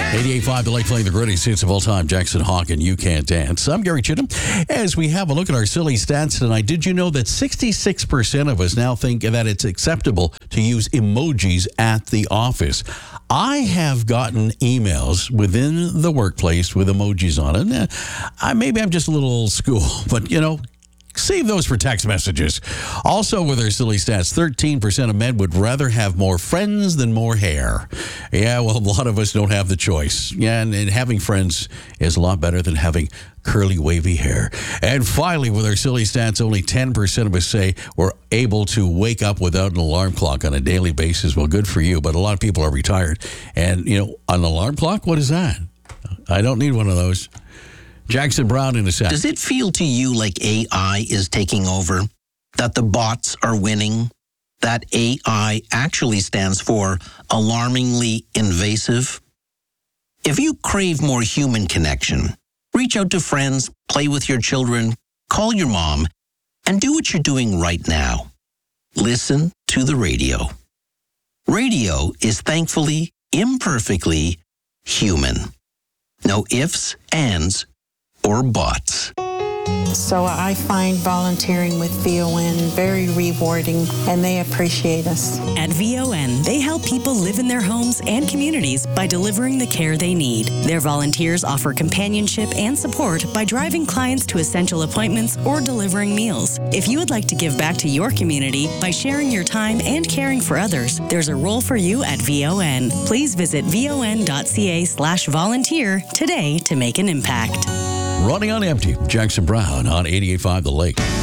88.5 The Lake, playing the greatest hits of all time, Jackson Hawk and You Can't Dance. I'm Gary Chittum. As we have a look at our silly stats tonight, did you know that 66% of us now think that it's acceptable to use emojis at the office? I have gotten emails within the workplace with emojis on it. Maybe I'm just a little old school, but save those for text messages. Also, with our silly stats, 13% of men would rather have more friends than more hair. Yeah, well, a lot of us don't have the choice. Yeah, and having friends is a lot better than having curly, wavy hair. And finally, with our silly stats, only 10% of us say we're able to wake up without an alarm clock on a daily basis. Well, good for you, but a lot of people are retired. And, an alarm clock, what is that? I don't need one of those. Jackson Brown in a sec. Does it feel to you like AI is taking over? That the bots are winning? That AI actually stands for alarmingly invasive? If you crave more human connection, reach out to friends, play with your children, call your mom, and do what you're doing right now. Listen to the radio. Radio is thankfully, imperfectly human. No ifs, ands, or bots. So I find volunteering with VON very rewarding, and they appreciate us. At VON, they help people live in their homes and communities by delivering the care they need. Their volunteers offer companionship and support by driving clients to essential appointments or delivering meals. If you would like to give back to your community by sharing your time and caring for others, there's a role for you at VON. Please visit von.ca/volunteer today to make an impact. Running on empty, Jackson Brown on 88.5 The Lake.